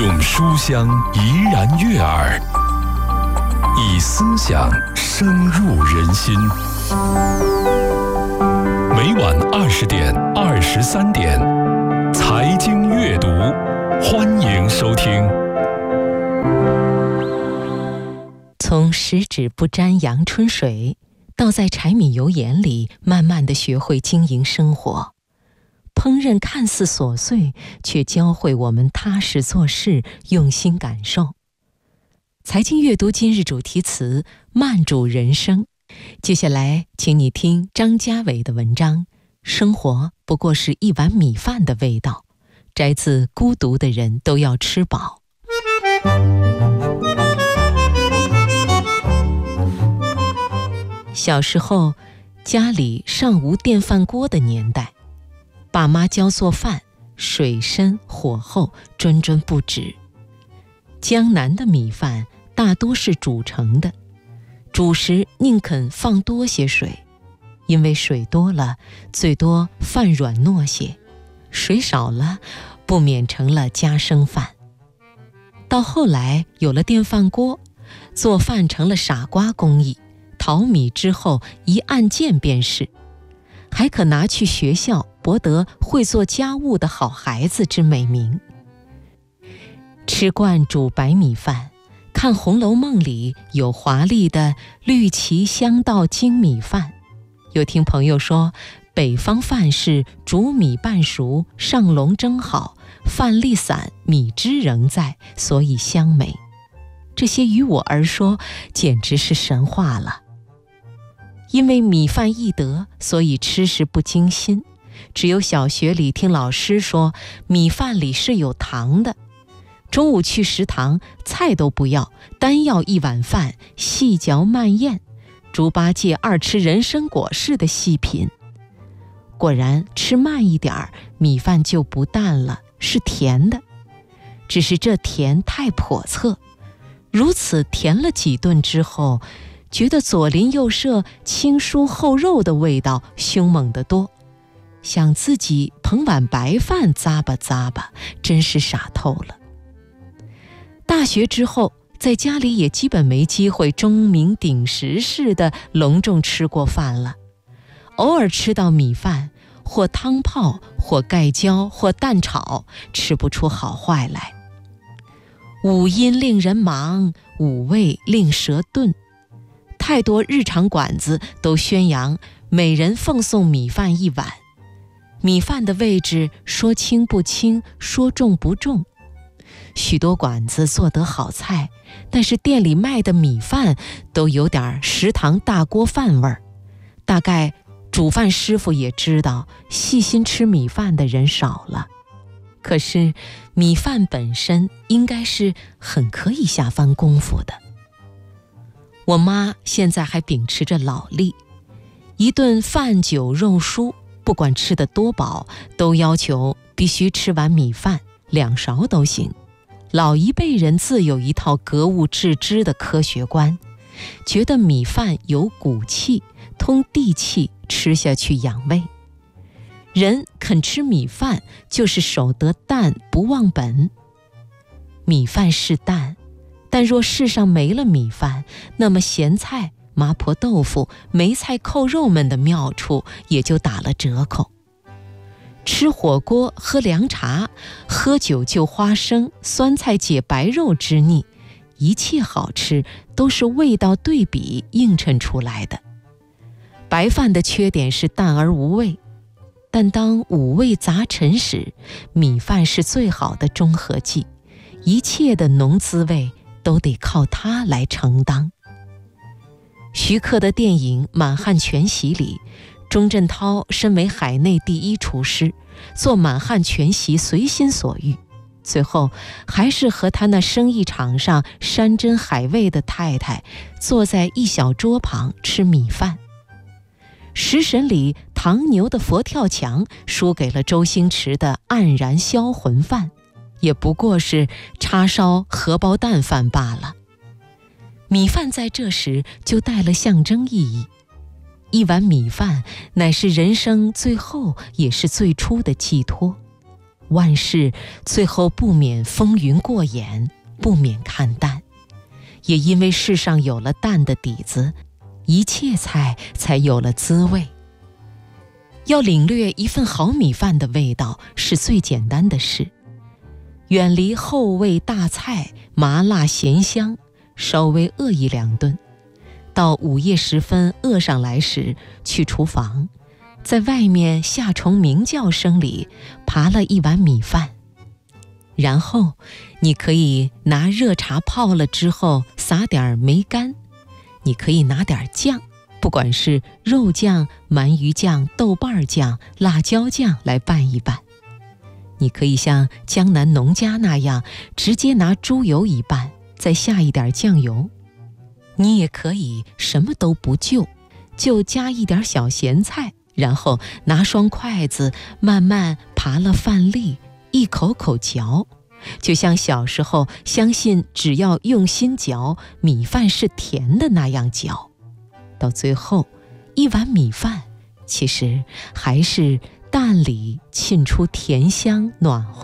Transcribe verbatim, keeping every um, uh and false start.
用书香怡然悦耳，以思想深入人心。每晚二十点、二十三点，财经阅读，欢迎收听。 从十指不沾阳春水，到在柴米油盐里慢慢地学会经营生活。烹饪看似琐碎，却教会我们踏实做事，用心感受。财经阅读今日主题词：慢煮人生。接下来请你听张家伟的文章，生活不过是一碗米饭的味道，摘自《孤独的人都要吃饱》。小时候，家里尚无电饭锅的年代，爸妈教做饭，水深火候，谆谆不止。江南的米饭大多是煮成的，煮时宁肯放多些水，因为水多了，最多饭软糯些；水少了，不免成了家生饭。到后来有了电饭锅，做饭成了傻瓜工艺，淘米之后一按键便是，还可拿去学校博得会做家务的好孩子之美名。吃惯煮白米饭，看《红楼梦》里有华丽的绿旗香稻精米饭，又听朋友说北方饭是煮米半熟，上笼蒸好，饭粒散，米汁仍在，所以香美。这些于我而说简直是神话了。因为米饭易得，所以吃时不精心。只有小学里听老师说米饭里是有糖的，中午去食堂，菜都不要，单要一碗饭，细嚼慢咽，猪八戒二吃人参果似的细品。果然吃慢一点儿，米饭就不淡了，是甜的。只是这甜太叵测，如此甜了几顿之后，觉得左邻右舍青蔬厚肉的味道凶猛得多，想自己捧碗白饭咂吧咂吧，真是傻透了。大学之后，在家里也基本没机会钟鸣鼎食似的隆重吃过饭了，偶尔吃到米饭，或汤泡，或盖浇，或蛋炒，吃不出好坏来。五音令人忙，五味令舌钝。太多日常馆子都宣扬每人奉送米饭一碗，米饭的位置说轻不轻，说重不重。许多馆子做得好菜，但是店里卖的米饭都有点食堂大锅饭味儿。大概煮饭师傅也知道，细心吃米饭的人少了。可是米饭本身应该是很可以下番功夫的。我妈现在还秉持着老例，一顿饭酒肉蔬，不管吃得多饱，都要求必须吃碗米饭，两勺都行。老一辈人自有一套格物致知的科学观，觉得米饭有骨气，通地气，吃下去养胃。人肯吃米饭，就是守得淡不忘本。米饭是淡，但若世上没了米饭，那么咸菜、麻婆豆腐、梅菜扣肉们的妙处也就打了折扣。吃火锅喝凉茶，喝酒就花生，酸菜解白肉之腻，一切好吃都是味道对比映衬出来的。白饭的缺点是淡而无味，但当五味杂陈时，米饭是最好的中和剂，一切的浓滋味都得靠它来承担。徐克的电影《满汉全席》里，钟镇涛身为海内第一厨师，做满汉全席随心所欲，最后还是和他那生意场上山珍海味的太太坐在一小桌旁吃米饭。食神里唐牛的佛跳墙输给了周星驰的黯然销魂饭，也不过是叉烧荷包蛋饭罢了。米饭在这时就带了象征意义，一碗米饭乃是人生最后也是最初的寄托。 万事最后不免风云过眼，不免看淡。也因为世上有了淡的底子，一切菜才有了滋味。要领略一份好米饭的味道是最简单的事，远离厚味大菜，麻辣咸香，稍微饿一两顿，到午夜时分饿上来时，去厨房，在外面夏虫鸣叫声里扒了一碗米饭。然后你可以拿热茶泡了之后撒点梅干，你可以拿点酱，不管是肉酱、鳗鱼酱、豆瓣酱、辣椒酱来拌一拌。你可以像江南农家那样直接拿猪油一拌，再下一点酱油。你也可以什么都不就，就加一点小咸菜，然后拿双筷子慢慢扒了饭粒，一口口嚼，就像小时候相信只要用心嚼，米饭是甜的那样嚼。到最后，一碗米饭其实还是淡里沁出甜香，暖和